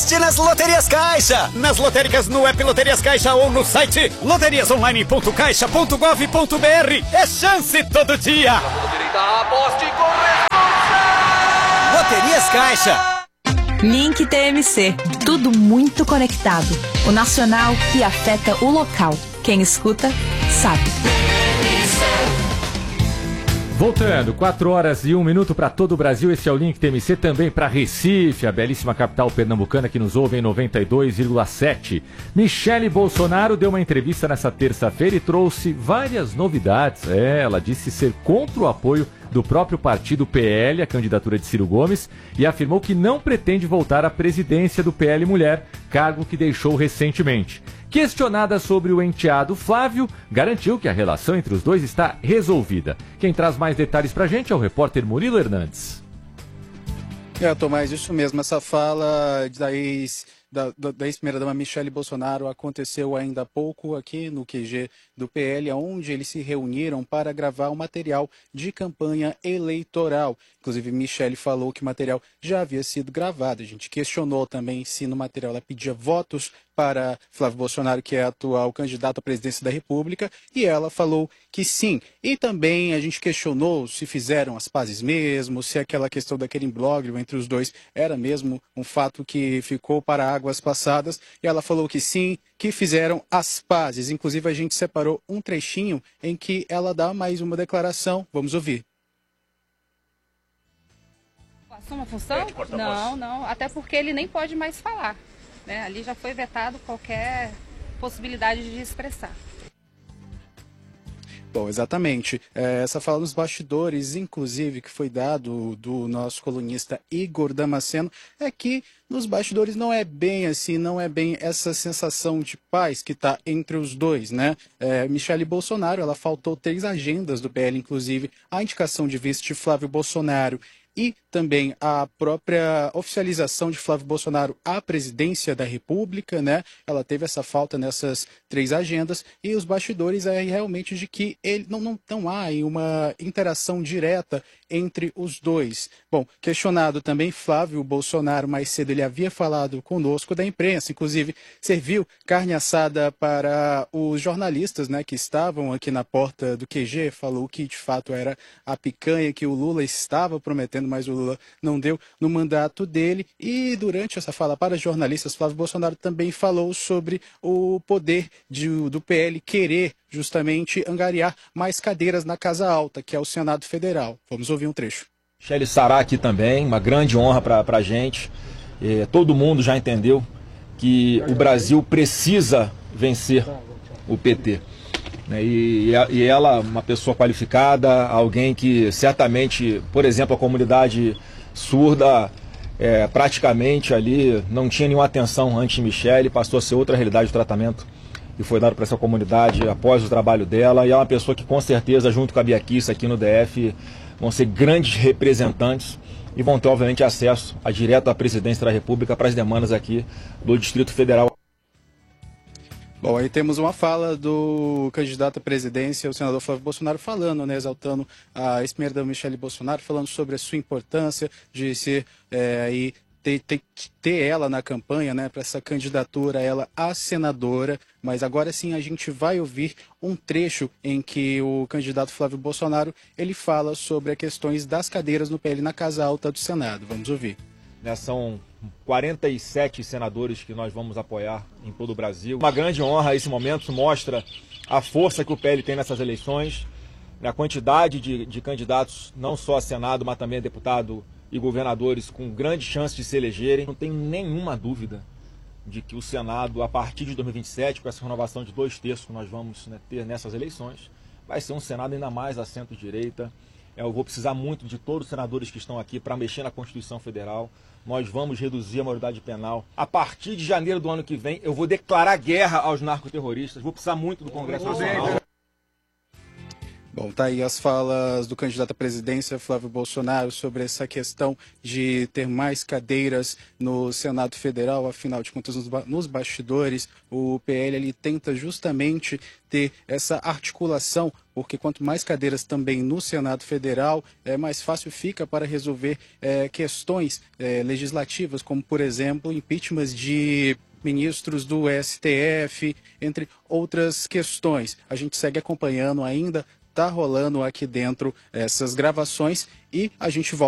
Aposte nas Loterias Caixa. Nas lotéricas no app Loterias Caixa ou no site loteriasonline.caixa.gov.br. É chance todo dia. Aposte com responsa. Loterias Caixa. Link TMC. Tudo muito conectado. O nacional que afeta o local. Quem escuta, sabe. Voltando, 4 horas e 1 minuto para todo o Brasil. Esse é o Link TMC, também para Recife, a belíssima capital pernambucana que nos ouve em 92,7. Michele Bolsonaro deu uma entrevista nessa terça-feira e trouxe várias novidades. Ela disse ser contra o apoio do próprio partido PL, a candidatura de Ciro Gomes, e afirmou que não pretende voltar à presidência do PL Mulher, cargo que deixou recentemente. Questionada sobre o enteado Flávio, garantiu que a relação entre os dois está resolvida. Quem traz mais detalhes pra gente é o repórter Murilo Hernandes. Tomás, isso mesmo. Essa fala da ex-primeira-dama Michele Bolsonaro aconteceu ainda há pouco aqui no QG do PL, onde eles se reuniram para gravar um material de campanha eleitoral. Inclusive, Michele falou que o material já havia sido gravado. A gente questionou também se no material ela pedia votos para Flávio Bolsonaro, que é atual candidato à presidência da República, e ela falou que sim. E também a gente questionou se fizeram as pazes mesmo, se aquela questão daquele imbróglio entre os dois era mesmo um fato que ficou para águas passadas, e ela falou que sim, que fizeram as pazes. Inclusive, a gente separou um trechinho em que ela dá mais uma declaração. Vamos ouvir. Assume a função? Não. Até porque ele nem pode mais falar. Né? Ali já foi vetado qualquer possibilidade de expressar. Bom, exatamente. Essa fala nos bastidores, inclusive, que foi dado do nosso colunista Igor Damasceno, é que nos bastidores não é bem assim, não é bem essa sensação de paz que está entre os dois, né? Michele Bolsonaro, ela faltou 3 agendas do PL, inclusive a indicação de vice de Flávio Bolsonaro e também a própria oficialização de Flávio Bolsonaro à presidência da República, né? Ela teve essa falta nessas 3 agendas, e os bastidores é realmente de que ele não há aí uma interação direta entre os dois. Bom, questionado também, Flávio Bolsonaro, mais cedo ele havia falado conosco da imprensa, inclusive serviu carne assada para os jornalistas, né, que estavam aqui na porta do QG, falou que de fato era a picanha que o Lula estava prometendo, mas o Lula não deu no mandato dele. E durante essa fala para jornalistas, Flávio Bolsonaro também falou sobre o poder do PL querer justamente angariar mais cadeiras na Casa Alta, que é o Senado Federal. Vamos ouvir um trecho. Michele Sará aqui também, uma grande honra para a gente. Todo mundo já entendeu que o Brasil precisa vencer o PT. E ela, uma pessoa qualificada, alguém que certamente, por exemplo, a comunidade surda praticamente ali não tinha nenhuma atenção anti-Michele, passou a ser outra realidade do tratamento que foi dado para essa comunidade após o trabalho dela, e é uma pessoa que com certeza, junto com a Bia Kicis aqui no DF, vão ser grandes representantes e vão ter, obviamente, acesso direto à presidência da República para as demandas aqui do Distrito Federal. Bom, aí temos uma fala do candidato à presidência, o senador Flávio Bolsonaro, falando, né, exaltando a ex-primeira-dama Michele Bolsonaro, falando sobre a sua importância de ser ter ela na campanha, né, para essa candidatura, ela a senadora. Mas agora sim a gente vai ouvir um trecho em que o candidato Flávio Bolsonaro ele fala sobre as questões das cadeiras no PL na Casa Alta do Senado. Vamos ouvir. São 47 senadores que nós vamos apoiar em todo o Brasil. Uma grande honra esse momento, isso mostra a força que o PL tem nessas eleições, a quantidade de candidatos, não só a Senado, mas também a deputado e governadores com grande chance de se elegerem. Não tenho nenhuma dúvida de que o Senado, a partir de 2027, com essa renovação de 2/3 que nós vamos ter nessas eleições, vai ser um Senado ainda mais à centro-direita. Eu vou precisar muito de todos os senadores que estão aqui para mexer na Constituição Federal. Nós vamos reduzir a maioridade penal. A partir de janeiro do ano que vem, eu vou declarar guerra aos narcoterroristas. Vou precisar muito do Congresso Nacional. Bom, tá aí as falas do candidato à presidência, Flávio Bolsonaro, sobre essa questão de ter mais cadeiras no Senado Federal. Afinal de contas, nos bastidores, o PL ele tenta justamente ter essa articulação, porque quanto mais cadeiras também no Senado Federal, mais fácil fica para resolver questões legislativas, como, por exemplo, impeachments de ministros do STF, entre outras questões. A gente segue acompanhando ainda. Tá rolando aqui dentro essas gravações e a gente volta.